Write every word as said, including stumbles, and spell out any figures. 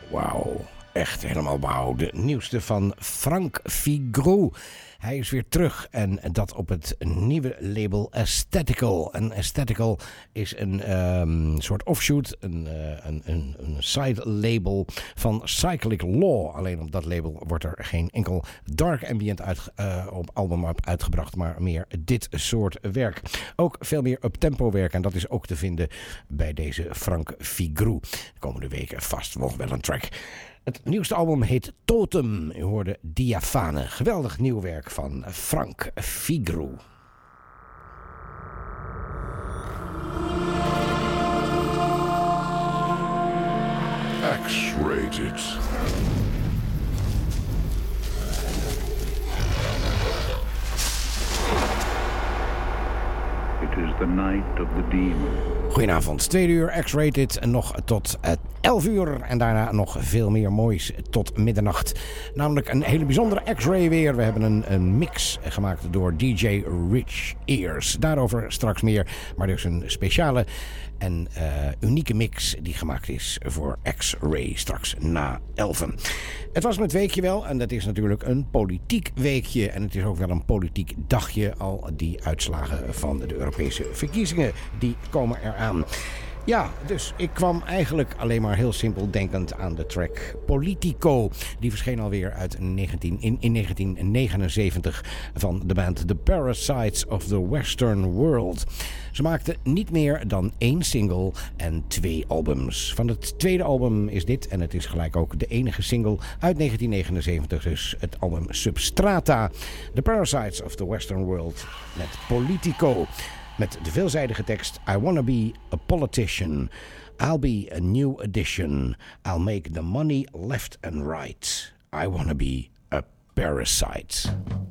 Wauw, echt helemaal wauw. De nieuwste van Frank Figaro. Hij is weer terug en dat op het nieuwe label Aesthetical. En Aesthetical is een um, soort offshoot, een, uh, een, een, een side label van Cyclic Law. Alleen op dat label wordt er geen enkel dark ambient uit, uh, op album uitgebracht, maar meer dit soort werk. Ook veel meer up-tempo werk en dat is ook te vinden bij deze Frank Figaro. De komende weken vast nog wel een track. Het nieuwste album heet Totem. U hoorde Diafane. Geweldig nieuw werk van Frank Figaro. X-rated. It is the night of the demon. Goedenavond, tweede uur X-rated en nog tot elf uur en daarna nog veel meer moois tot middernacht. Namelijk een hele bijzondere X-ray weer. We hebben een, een mix gemaakt door D J Rich Ears. Daarover straks meer, maar dus een speciale en uh, unieke mix die gemaakt is voor X-ray straks na elfen. Het was met weekje wel en dat is natuurlijk een politiek weekje en het is ook wel een politiek dagje, al die uitslagen van de Europese verkiezingen die komen eraan. Ja, dus ik kwam eigenlijk alleen maar heel simpel denkend aan de track Politico. Die verscheen alweer uit negentien, in, in negentien negenenzeventig van de band The Parasites of the Western World. Ze maakten niet meer dan één single en twee albums. Van het tweede album is dit, en het is gelijk ook de enige single uit negentien negenenzeventig, dus het album Substrata. The Parasites of the Western World met Politico. Met de veelzijdige tekst: I wanna be a politician. I'll be a new edition. I'll make the money left and right. I wanna be a parasite.